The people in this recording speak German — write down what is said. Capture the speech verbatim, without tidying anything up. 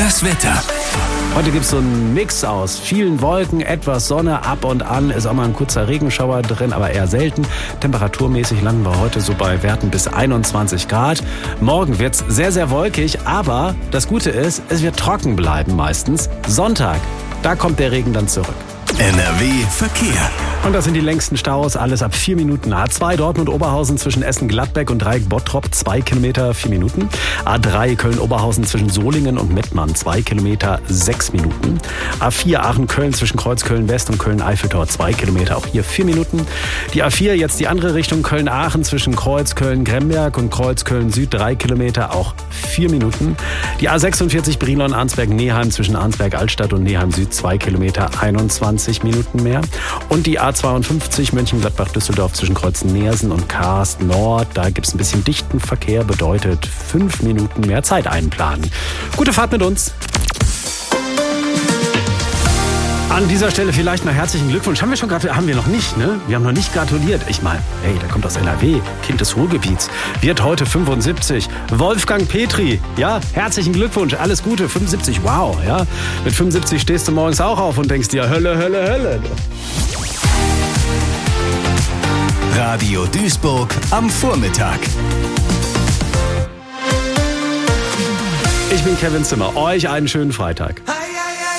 Das Wetter. Heute gibt es so einen Mix aus vielen Wolken, etwas Sonne, ab und an ist auch mal ein kurzer Regenschauer drin, aber eher selten. Temperaturmäßig landen wir heute so bei Werten bis einundzwanzig Grad. Morgen wird es sehr, sehr wolkig, aber das Gute ist, es wird trocken bleiben meistens. Sonntag, da kommt der Regen dann zurück. N R W Verkehr. Und das sind die längsten Staus, alles ab vier Minuten. A zwei Dortmund-Oberhausen zwischen Essen-Gladbeck und Dreieck-Bottrop, zwei Kilometer, vier Minuten. A drei Köln-Oberhausen zwischen Solingen und Mettmann, zwei Kilometer, sechs Minuten. A vier Aachen-Köln zwischen Kreuz-Köln-West und Köln-Eiffeltor, zwei Kilometer, auch hier vier Minuten. Die A vier jetzt die andere Richtung, Köln-Aachen zwischen Kreuz-Köln-Gremberg und Kreuz-Köln-Süd, drei Kilometer, auch vier Minuten. Die A sechsundvierzig Brilon-Arnsberg-Neheim zwischen Arnsberg-Altstadt und Neheim-Süd, zwei Kilometer, einundzwanzig Minuten mehr. Und die A zweiundfünfzig Mönchengladbach-Düsseldorf zwischen Kreuzen-Neersen und Karst Nord. Da gibt es ein bisschen dichten Verkehr, bedeutet fünf Minuten mehr Zeit einplanen. Gute Fahrt mit uns. An dieser Stelle vielleicht mal herzlichen Glückwunsch. Haben wir schon gratuliert? Haben wir noch nicht, ne? Wir haben noch nicht gratuliert. Ich meine, hey, der kommt aus N R W, Kind des Ruhrgebiets, wird heute fünfundsiebzig. Wolfgang Petri, ja, herzlichen Glückwunsch, alles Gute, fünfundsiebzig, wow, ja. Mit fünfundsiebzig stehst du morgens auch auf und denkst dir, Hölle, Hölle, Hölle. Radio Duisburg am Vormittag. Ich bin Kevin Zimmer, euch einen schönen Freitag. Hi.